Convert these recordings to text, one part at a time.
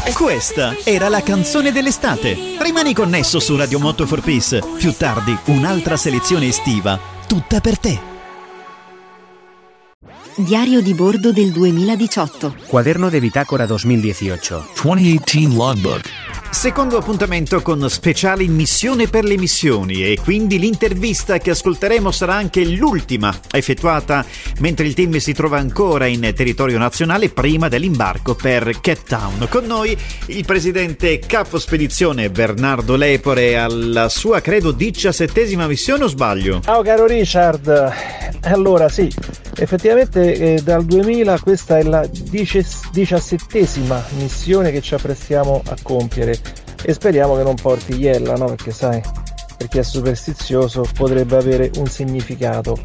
Questa era la canzone dell'estate. Rimani connesso su Radio Moto for Peace. Più tardi un'altra selezione estiva, tutta per te. Diario di bordo del 2018. Cuaderno de bitácora 2018. 2018 Logbook. Secondo appuntamento con speciali missione per le missioni, e quindi l'intervista che ascolteremo sarà anche l'ultima effettuata mentre il team si trova ancora in territorio nazionale prima dell'imbarco per Cape Town. Con noi il presidente capo spedizione Bernardo Lepore alla sua credo 17ª missione, o sbaglio? Ciao caro Richard, allora sì, effettivamente dal 2000 questa è la 17ª missione che ci apprestiamo a compiere e speriamo che non porti iella, no? Perché sai, per chi è superstizioso potrebbe avere un significato.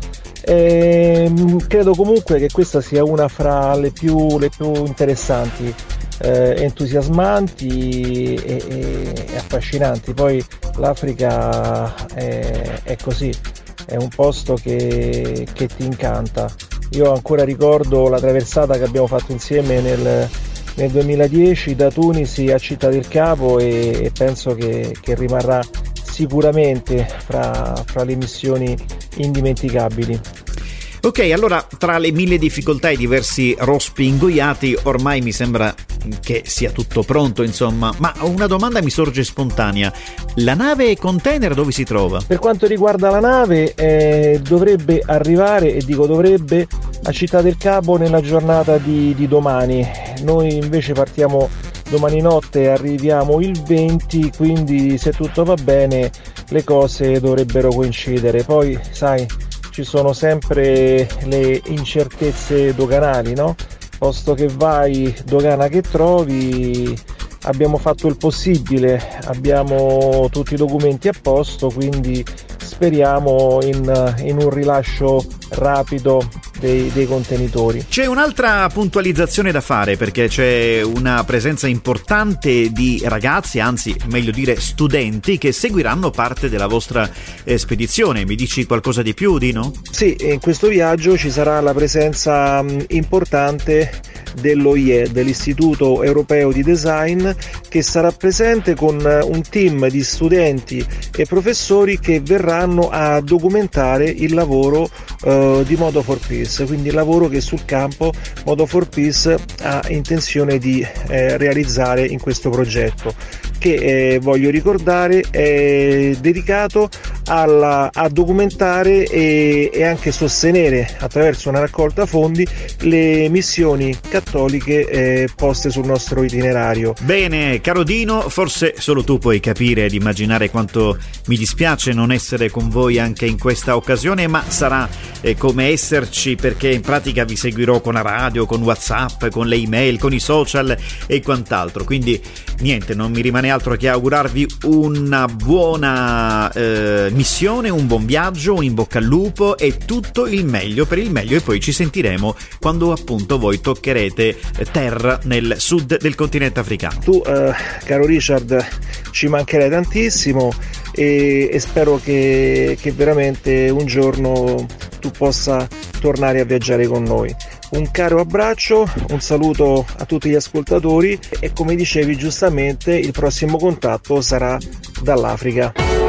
Credo comunque che questa sia una fra le più interessanti, entusiasmanti e affascinanti. Poi l'Africa è così, è un posto che ti incanta. Io ancora ricordo la traversata che abbiamo fatto insieme nel 2010 da Tunisi a Città del Capo e penso che rimarrà sicuramente fra le missioni indimenticabili. Ok, allora tra le 1000 difficoltà e diversi rospi ingoiati ormai mi sembra che sia tutto pronto, insomma, ma una domanda mi sorge spontanea: la nave container dove si trova? Per quanto riguarda la nave dovrebbe arrivare, e dico dovrebbe, a Città del Capo nella giornata di domani. Noi invece partiamo domani notte e arriviamo il 20, quindi se tutto va bene le cose dovrebbero coincidere. Poi sai, ci sono sempre le incertezze doganali, no? Posto che vai, dogana che trovi. Abbiamo fatto il possibile, abbiamo tutti i documenti a posto, quindi speriamo in un rilascio rapido dei contenitori. C'è un'altra puntualizzazione da fare, perché c'è una presenza importante di ragazzi, anzi meglio dire studenti, che seguiranno parte della vostra spedizione. Mi dici qualcosa di più, Dino? Sì, in questo viaggio ci sarà la presenza importante dell'OIE, dell'Istituto Europeo di Design, che sarà presente con un team di studenti e professori che verranno a documentare il lavoro di Moto for Peace, quindi il lavoro che sul campo Moto for Peace ha intenzione di realizzare in questo progetto, che voglio ricordare è dedicato a documentare e anche sostenere attraverso una raccolta fondi le missioni cattoliche poste sul nostro itinerario. Bene, caro Dino, forse solo tu puoi capire ed immaginare quanto mi dispiace non essere con voi anche in questa occasione, ma sarà come esserci, perché in pratica vi seguirò con la radio, con WhatsApp, con le email, con i social e quant'altro. Quindi niente, non mi rimane altro che augurarvi una buona missione, un buon viaggio, un in bocca al lupo e tutto il meglio per il meglio, e poi ci sentiremo quando appunto voi toccherete terra nel sud del continente africano. Tu caro Richard ci mancherai tantissimo e spero che veramente un giorno tu possa tornare a viaggiare con noi. Un caro abbraccio, un saluto a tutti gli ascoltatori e, come dicevi giustamente, il prossimo contatto sarà dall'Africa.